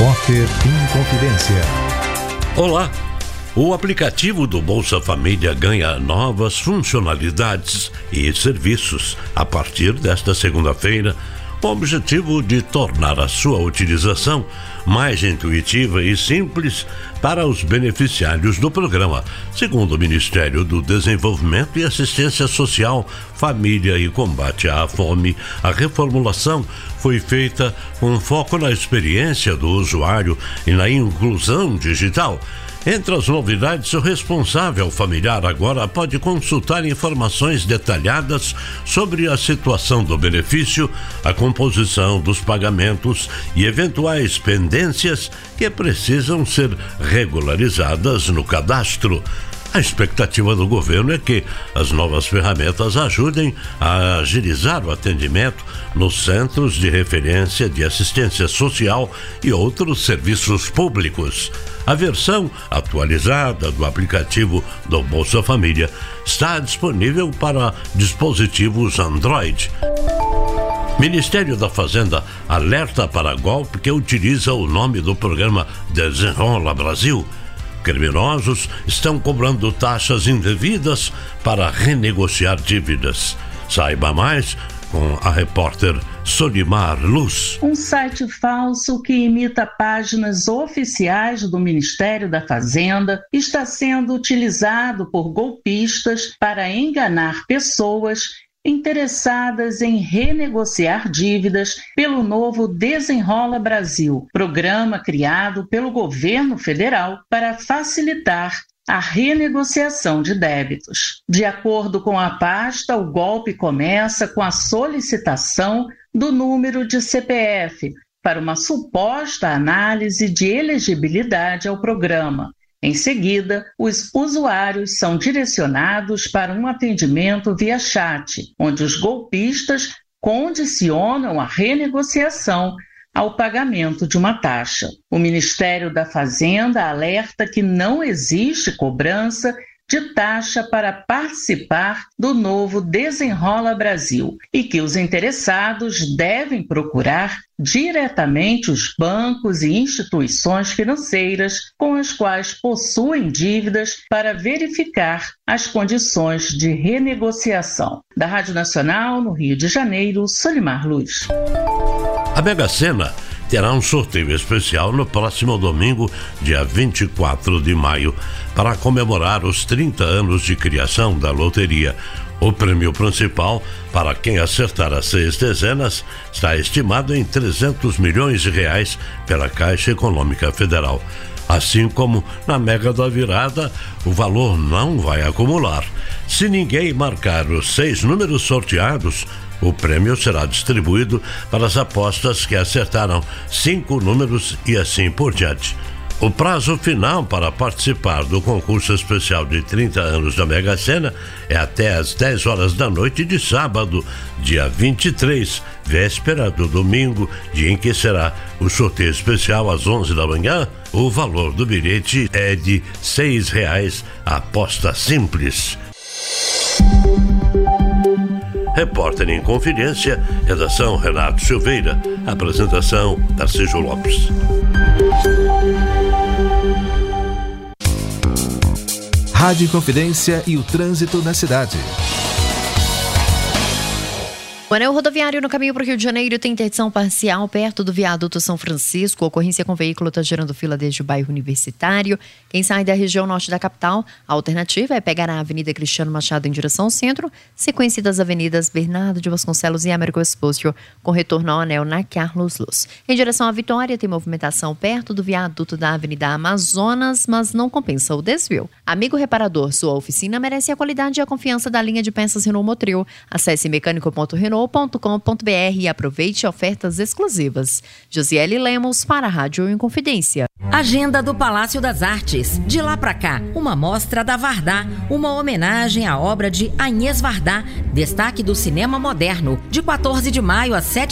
Repórter Inconfidência. Olá! O aplicativo do Bolsa Família ganha novas funcionalidades e serviços a partir desta segunda-feira, com o objetivo de tornar a sua utilização mais intuitiva e simples para os beneficiários do programa. Segundo o Ministério do Desenvolvimento e Assistência Social, Família e Combate à Fome, a reformulação foi feita com foco na experiência do usuário e na inclusão digital. Entre as novidades, o responsável familiar agora pode consultar informações detalhadas sobre a situação do benefício, a composição dos pagamentos e eventuais pendências que precisam ser regularizadas no cadastro. A expectativa do governo é que as novas ferramentas ajudem a agilizar o atendimento nos centros de referência de assistência social e outros serviços públicos. A versão atualizada do aplicativo do Bolsa Família está disponível para dispositivos Android. Ministério da Fazenda alerta para golpe que utiliza o nome do programa Desenrola Brasil. Criminosos estão cobrando taxas indevidas para renegociar dívidas. Saiba mais com a repórter Solimar Luz. Um site falso que imita páginas oficiais do Ministério da Fazenda está sendo utilizado por golpistas para enganar pessoas interessadas em renegociar dívidas pelo novo Desenrola Brasil, programa criado pelo governo federal para facilitar a renegociação de débitos. De acordo com a pasta, o golpe começa com a solicitação do número de CPF para uma suposta análise de elegibilidade ao programa. Em seguida, os usuários são direcionados para um atendimento via chat, onde os golpistas condicionam a renegociação ao pagamento de uma taxa. O Ministério da Fazenda alerta que não existe cobrança de taxa para participar do novo Desenrola Brasil e que os interessados devem procurar diretamente os bancos e instituições financeiras com as quais possuem dívidas para verificar as condições de renegociação. Da Rádio Nacional, no Rio de Janeiro, Solimar Luz. A Mega Sena terá um sorteio especial no próximo domingo, dia 24 de maio, para comemorar os 30 anos de criação da loteria. O prêmio principal, para quem acertar as 6 dezenas, está estimado em 300 milhões de reais pela Caixa Econômica Federal. Assim como na Mega da Virada, o valor não vai acumular. Se ninguém marcar os 6 números sorteados, o prêmio será distribuído para as apostas que acertaram 5 números e assim por diante. O prazo final para participar do concurso especial de 30 anos da Mega Sena é até às 10 horas da noite de sábado, dia 23, véspera do domingo, dia em que será o sorteio especial às 11 da manhã. O valor do bilhete é de R$ 6, a aposta simples. Repórter em Confidência, redação Renato Silveira, apresentação Tarcísio Lopes. Rádio Confidência e o trânsito na cidade. O anel rodoviário no caminho para o Rio de Janeiro tem interdição parcial perto do viaduto São Francisco. A ocorrência com veículo está gerando fila desde o bairro Universitário. Quem sai da região norte da capital, a alternativa é pegar a Avenida Cristiano Machado em direção ao centro, sequência das avenidas Bernardo de Vasconcelos e Américo Expósito, com retorno ao anel na Carlos Luz. Em direção à Vitória, tem movimentação perto do viaduto da Avenida Amazonas, mas não compensa o desvio. Amigo reparador, sua oficina merece a qualidade e a confiança da linha de peças Renault Motril. Acesse mecânico.renault.com.br e aproveite ofertas exclusivas. Josiele Lemos para a Rádio Inconfidência. Agenda do Palácio das Artes. De lá pra cá, uma mostra da Vardá, uma homenagem à obra de Agnès Varda, destaque do cinema moderno, de 14 de maio a 7